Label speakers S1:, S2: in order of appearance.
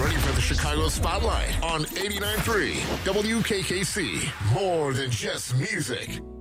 S1: ready for the Chicago Spotlight on 89.3 WKKC. More than just music.